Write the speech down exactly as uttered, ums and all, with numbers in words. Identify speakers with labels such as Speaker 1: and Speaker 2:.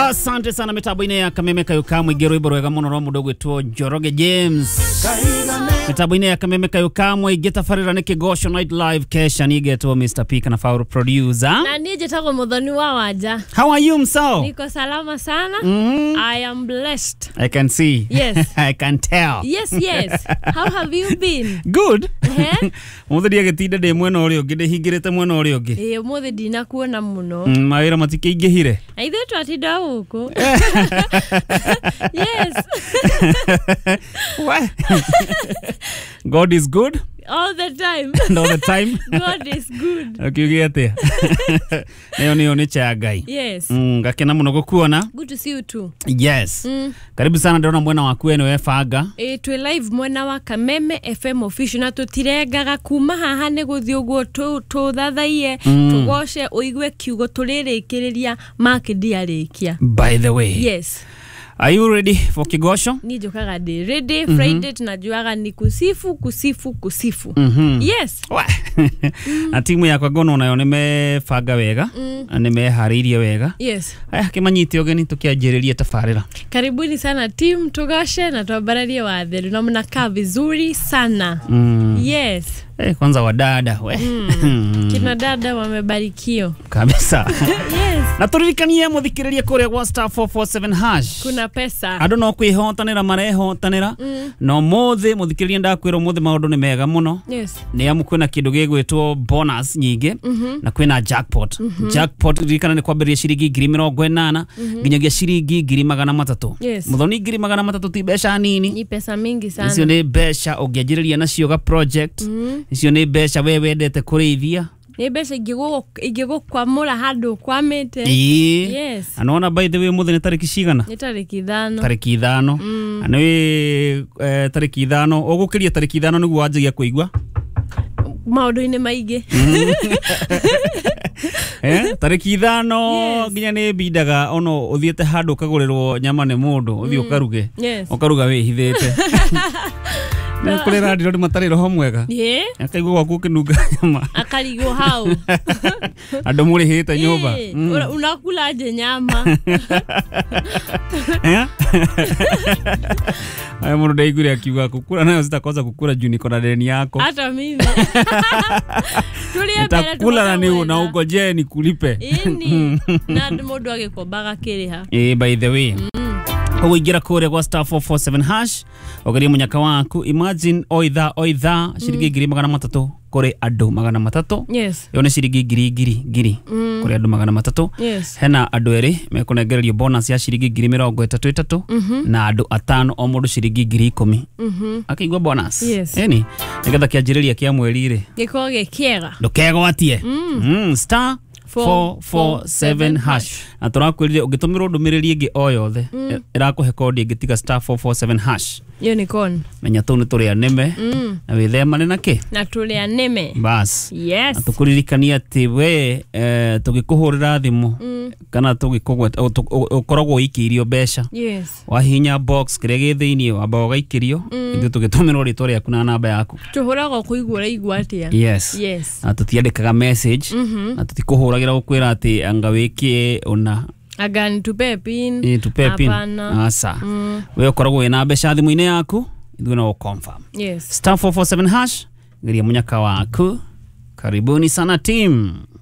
Speaker 1: Asante sana mitambo ine ya Kameme Kayukamwe igero iboro ya muno ro mudogo etwo Joroge James. Mitambo ine ya Kameme Kayukamwe igeta farira ne Kigosho Night Live kesha ni geto Mister P kana fauru producer.
Speaker 2: Na nije tako Muthoni wa Waja.
Speaker 1: How are you mso?
Speaker 2: Niko salama sana.
Speaker 1: Mm-hmm.
Speaker 2: I am blessed.
Speaker 1: I can see.
Speaker 2: Yes.
Speaker 1: I can tell.
Speaker 2: Yes, yes. How have you been?
Speaker 1: Good.
Speaker 2: Eh?
Speaker 1: Muthodi agetinde de mwena uri ogide hingirete mwena uri ogi.
Speaker 2: Eh, muthi dina kuona muno.
Speaker 1: Mm, mawira matike ingihire.
Speaker 2: Aithe twatinda huko. Yes.
Speaker 1: What? God is good
Speaker 2: all the time.
Speaker 1: and all the time.
Speaker 2: God is good.
Speaker 1: Okay, ate. Leo ni onicha Ngai.
Speaker 2: Yes.
Speaker 1: Mm, gakena muno gukuona.
Speaker 2: Good to see you too.
Speaker 1: Yes.
Speaker 2: Mm.
Speaker 1: Karibu sana ndona mwena waku eno efaga.
Speaker 2: Eh, twe live mwena wa Kameme F M official na tutirengaga kuma haha ne guthioguo tu tuthathaie
Speaker 1: mm.
Speaker 2: tugoshe uigwe kiugo turirikiria makidi arikia.
Speaker 1: By the way.
Speaker 2: Yes.
Speaker 1: Are you ready for Kigosho?
Speaker 2: Ni jokaga de ready. Mm-hmm. Friday tunajuaga ni kusifu kusifu kusifu.
Speaker 1: Mm-hmm.
Speaker 2: Yes.
Speaker 1: mm. Na timu ya kwa gono nayo nimefaga wega. Mm. Nimehariria wega.
Speaker 2: Yes.
Speaker 1: Aya kimanyite ogeni tukianjiriria tafarira.
Speaker 2: Karibuni sana team Tugoshe na twambararie watheru na mnakaa vizuri sana.
Speaker 1: Mm.
Speaker 2: Yes.
Speaker 1: Eh, kwanza wadada we.
Speaker 2: Mm. Kina dada wamebarikio.
Speaker 1: Kabisa.
Speaker 2: Yes.
Speaker 1: Na turirikanie muthikiririe kure kwa star four four seven hash.
Speaker 2: Kuna pesa.
Speaker 1: Ando no kwihotanira marehotanira. Mm. No mothe muthikiririe ndakwira mothe maundu ni mega muno.
Speaker 2: Yes.
Speaker 1: Ni amu kwina kindu gigwitwo bonus nyingi mm-hmm. na kwina jackpot. Mm-hmm. Jackpot ririkana ni kwambiria ciringi ngiri mirongo inana mm-hmm. nginyagia ciringi ngiri magana matatu.
Speaker 2: Yes.
Speaker 1: Muthoni ngiri magana matatu ti besha nini.
Speaker 2: Ni pesa mingi sana.
Speaker 1: Icio ni besha ungianjiriria nacio ga project. Mm-hmm. Icio ni besha we wendete kurithia.
Speaker 2: Ni besha igigo igigo kwa mura handu kwamete.
Speaker 1: Ii.
Speaker 2: Yes.
Speaker 1: Anaona by the way muthe ni tariki cigana?
Speaker 2: Ni tariki ithano.
Speaker 1: Tariki ithano. Mm. Ani eh, tariki ithano ugukiria tariki ithano niguo wanjagia kuigwa
Speaker 2: maundu-ini maingi.
Speaker 1: Eh, tariki ithano nginya ni bindaga ono uthiete handu ukagurirwo nyama ni mundu uthi ukaruge.
Speaker 2: Yes.
Speaker 1: Ukaruga wihithite. Na kule radio ndi matari roho mwega.
Speaker 2: Yeah.
Speaker 1: Akaigwa gwaku kinunga nyama.
Speaker 2: Akarigo hau.
Speaker 1: Ando muri hita nyumba.
Speaker 2: Mm. Unakula je nyama?
Speaker 1: Eh? Ayo mundu ndaigure akiuga kukura nayo sitakosa kukura juu niko na deni yako.
Speaker 2: Hata mimi. Tulia
Speaker 1: bela tukula na ni na ugoje ni kulipe.
Speaker 2: Ini. Na mundu agikombaga kiriha.
Speaker 1: Eh, by the way. Mm. Uwigira kure kwa star four four seven hash ogeria munyaka waku imagine oitha oitha ciringi ngiri magana matatu kuri andu magana matatu.
Speaker 2: Yes.
Speaker 1: Yone ciringi ngiri ngiri ngiri mm. kuri andu magana matatu.
Speaker 2: Yes.
Speaker 1: Hena andu eri mekunengererio bonus ya ciringi ngiri mirongo itatu itatu mm-hmm. na andu atano o mundu ciringi ngiri ikumi. Mhm. Akaigwa bonus.
Speaker 2: Yes.
Speaker 1: Eni nigetha kianjiriria kia mweri ri
Speaker 2: gikoge kiega
Speaker 1: ndukegwatie mm. mm, star four four seven hash. Na turakwirire ungitumirwo ndumiriri ingi o yothe mm. irakuhe kodi ingitiga star four four seven hash.
Speaker 2: Unicorn.
Speaker 1: Menya tu ni turia neme mm. na withemane na ki?
Speaker 2: Na turia neme.
Speaker 1: Bas.
Speaker 2: Yes.
Speaker 1: Na tukuririkania ati we eh, tugikuhurira thimu mm. kana tugikugweta ukoragwo ikirio besha.
Speaker 2: Yes.
Speaker 1: Wahinya box kiria githiini wamba ugaikirio mm. ithu tugitumirwo ritwa riaku na namba yaku.
Speaker 2: Tuhuraga kuigura igwa atia.
Speaker 1: Yes.
Speaker 2: Yes.
Speaker 1: Na tutiandikaga message mm-hmm. na tutikuhuragira gukwira ati anga wiki una
Speaker 2: agani tupe pin.
Speaker 1: Eh, tupe pin. Asa. Mm. We ukoragwo wina mbeca thimu-ini yaku ithu no confirm.
Speaker 2: Yes.
Speaker 1: Star four four seven hash ngiria munyaka waku. Karibuni sana team.